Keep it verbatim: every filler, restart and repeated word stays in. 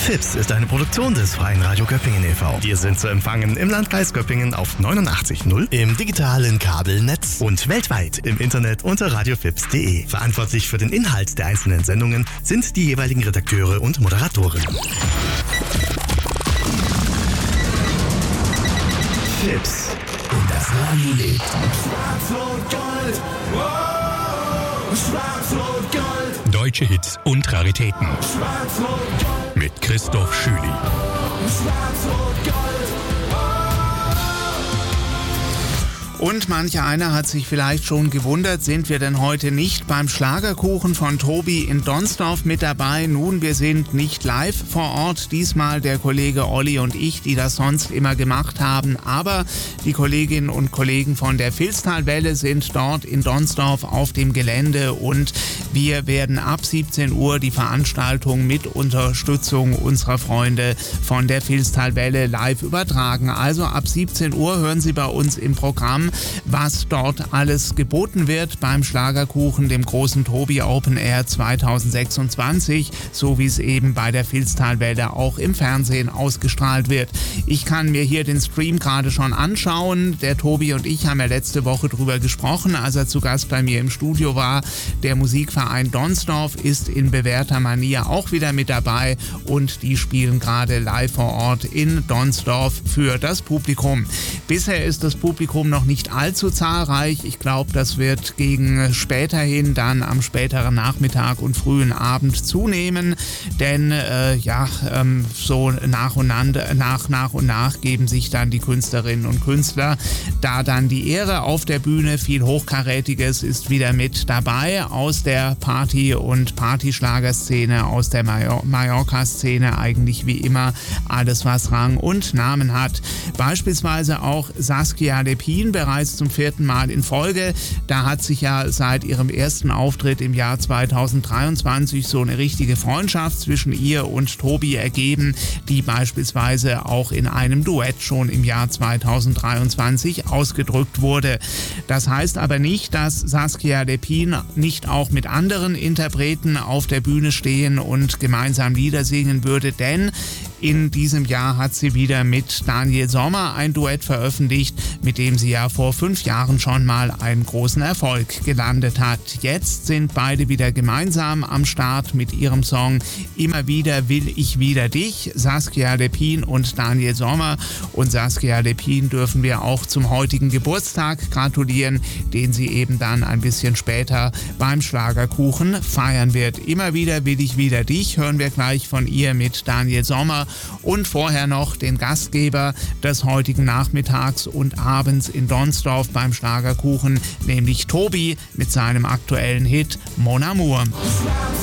Fips ist eine Produktion des Freien Radio Göppingen e V. Wir sind zu empfangen im Landkreis Göppingen auf neunundachtzig Komma null, im digitalen Kabelnetz und weltweit im Internet unter radiofips punkt de. Verantwortlich für den Inhalt der einzelnen Sendungen sind die jeweiligen Redakteure und Moderatoren. Fips. Und das Radio lebt. Schwarz-Rot-Gold. Wow. Schwarz-Rot-Gold. Deutsche Hits und Raritäten. Schwarz-Rot-Gold. Mit Christoph Schüli. Schwarz-Rot-Gold. Und manch einer hat sich vielleicht schon gewundert, sind wir denn heute nicht beim Schlagerkuchen von Tobi in Donsdorf mit dabei? Nun, wir sind nicht live vor Ort, diesmal der Kollege Olli und ich, die das sonst immer gemacht haben, aber die Kolleginnen und Kollegen von der Vilstalwelle sind dort in Donsdorf auf dem Gelände und wir werden ab siebzehn Uhr die Veranstaltung mit Unterstützung unserer Freunde von der Vilstalwelle live übertragen. Also ab siebzehn Uhr hören Sie bei uns im Programm, was dort alles geboten wird beim Schlagerkuchen, dem großen Tobi Open Air zweitausendsechsundzwanzig, so wie es eben bei der Vilstalwelle auch im Fernsehen ausgestrahlt wird. Ich kann mir hier den Stream gerade schon anschauen. Der Tobi und ich haben ja letzte Woche drüber gesprochen, als er zu Gast bei mir im Studio war. Der Musikverein Donsdorf ist in bewährter Manier auch wieder mit dabei und die spielen gerade live vor Ort in Donsdorf für das Publikum. Bisher ist das Publikum noch nicht allzu zahlreich. Ich glaube, das wird gegen späterhin dann am späteren Nachmittag und frühen Abend zunehmen, denn äh, ja, ähm, so nach und, nach, nach und nach geben sich dann die Künstlerinnen und Künstler da dann die Ehre auf der Bühne. Viel Hochkarätiges ist wieder mit dabei aus der Party- und Partyschlagerszene, aus der Major- Mallorca-Szene, eigentlich wie immer alles, was Rang und Namen hat. Beispielsweise auch Saskia Lepin, bereits zum vierten Mal in Folge. Da hat sich ja seit ihrem ersten Auftritt im Jahr zweitausenddreiundzwanzig so eine richtige Freundschaft zwischen ihr und Tobi ergeben, die beispielsweise auch in einem Duett schon im Jahr zweitausenddreiundzwanzig ausgedrückt wurde. Das heißt aber nicht, dass Saskia Lepin nicht auch mit anderen Interpreten auf der Bühne stehen und gemeinsam Lieder singen würde, denn in diesem Jahr hat sie wieder mit Daniel Sommer ein Duett veröffentlicht, mit dem sie ja vor fünf Jahren schon mal einen großen Erfolg gelandet hat. Jetzt sind beide wieder gemeinsam am Start mit ihrem Song Immer wieder will ich wieder dich, Saskia Lepin und Daniel Sommer. Und Saskia Lepin dürfen wir auch zum heutigen Geburtstag gratulieren, den sie eben dann ein bisschen später beim Schlagerkuchen feiern wird. Immer wieder will ich wieder dich, hören wir gleich von ihr mit Daniel Sommer. Und vorher noch den Gastgeber des heutigen Nachmittags und abends in Donsdorf beim Schlagerkuchen, nämlich Tobi mit seinem aktuellen Hit Mon Amour.